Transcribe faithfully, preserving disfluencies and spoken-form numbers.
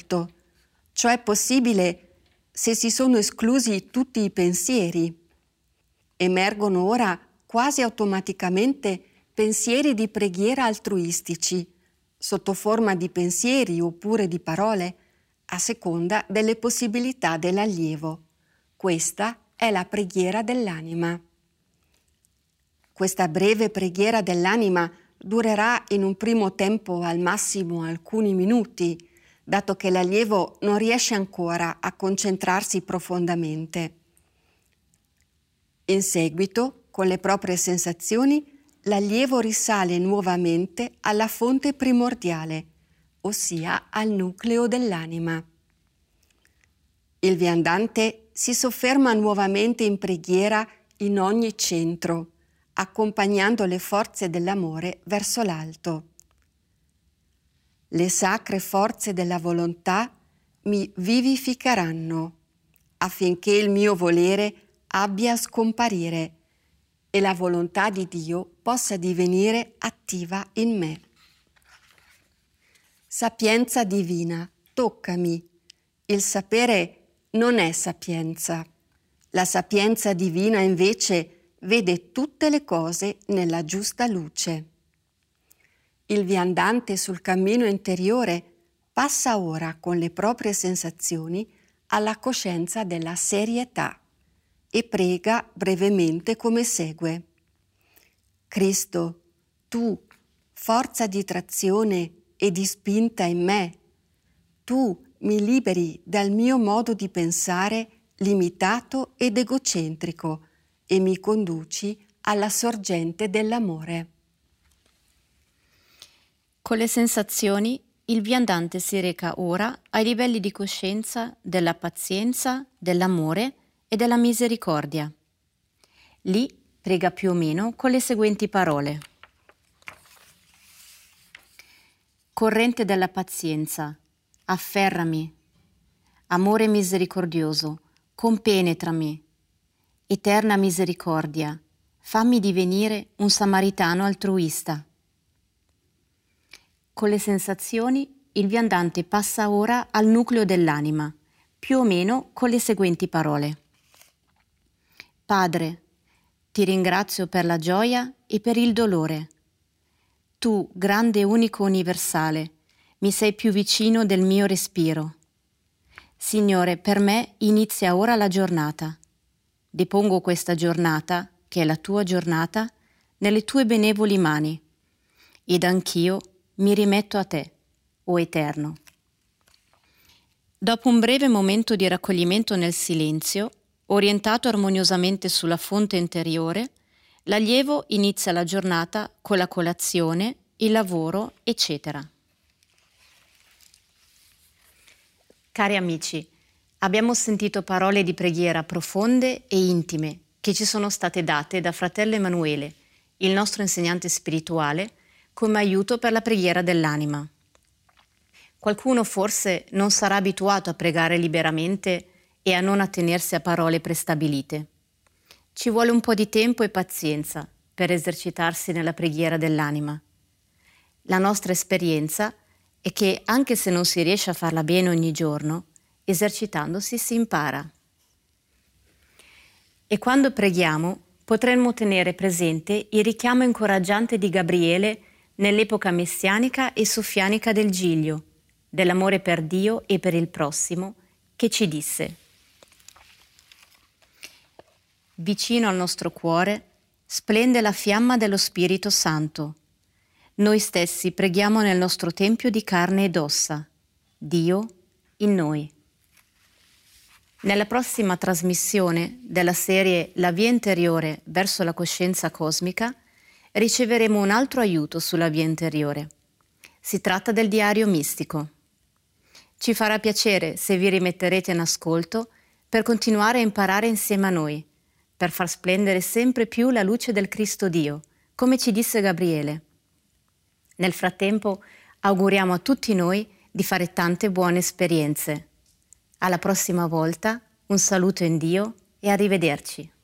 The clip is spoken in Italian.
sciolto. Ciò è possibile se si sono esclusi tutti i pensieri. Emergono ora quasi automaticamente pensieri di preghiera altruistici, sotto forma di pensieri oppure di parole, a seconda delle possibilità dell'allievo. Questa è la preghiera dell'anima. Questa breve preghiera dell'anima durerà in un primo tempo al massimo alcuni minuti, dato che l'allievo non riesce ancora a concentrarsi profondamente. In seguito, con le proprie sensazioni, l'allievo risale nuovamente alla fonte primordiale, ossia al nucleo dell'anima. Il viandante si sofferma nuovamente in preghiera in ogni centro, accompagnando le forze dell'amore verso l'alto. Le sacre forze della volontà mi vivificheranno, affinché il mio volere abbia a scomparire e la volontà di Dio possa divenire attiva in me. Sapienza divina, toccami. Il sapere non è sapienza. La sapienza divina invece vede tutte le cose nella giusta luce. Il viandante sul cammino interiore passa ora con le proprie sensazioni alla coscienza della serietà e prega brevemente come segue. Cristo, tu, forza di trazione e di spinta in me, tu mi liberi dal mio modo di pensare limitato ed egocentrico e mi conduci alla sorgente dell'amore. Con le sensazioni, il viandante si reca ora ai livelli di coscienza della pazienza, dell'amore e della misericordia. Lì prega più o meno con le seguenti parole. Corrente della pazienza, afferrami. Amore misericordioso, compenetrami. Eterna misericordia, fammi divenire un samaritano altruista. Con le sensazioni, il viandante passa ora al nucleo dell'anima, più o meno con le seguenti parole. Padre, ti ringrazio per la gioia e per il dolore. Tu, grande unico universale, mi sei più vicino del mio respiro. Signore, per me inizia ora la giornata. Depongo questa giornata, che è la tua giornata, nelle tue benevoli mani, ed anch'io mi rimetto a te, o Eterno. Dopo un breve momento di raccoglimento nel silenzio, orientato armoniosamente sulla fonte interiore, l'allievo inizia la giornata con la colazione, il lavoro, eccetera. Cari amici, abbiamo sentito parole di preghiera profonde e intime che ci sono state date da fratello Emanuele, il nostro insegnante spirituale, come aiuto per la preghiera dell'anima. Qualcuno forse non sarà abituato a pregare liberamente e a non attenersi a parole prestabilite. Ci vuole un po' di tempo e pazienza per esercitarsi nella preghiera dell'anima. La nostra esperienza è che anche se non si riesce a farla bene ogni giorno, esercitandosi si impara. E quando preghiamo potremmo tenere presente il richiamo incoraggiante di Gabriele nell'epoca messianica e soffianica del Giglio, dell'amore per Dio e per il prossimo, che ci disse: vicino al nostro cuore splende la fiamma dello Spirito Santo. Noi stessi preghiamo nel nostro tempio di carne ed ossa, Dio in noi. Nella prossima trasmissione della serie La via interiore verso la coscienza cosmica riceveremo un altro aiuto sulla via interiore. Si tratta del diario mistico. Ci farà piacere se vi rimetterete in ascolto per continuare a imparare insieme a noi, per far splendere sempre più la luce del Cristo Dio, come ci disse Gabriele. Nel frattempo auguriamo a tutti noi di fare tante buone esperienze. Alla prossima volta, un saluto in Dio e arrivederci.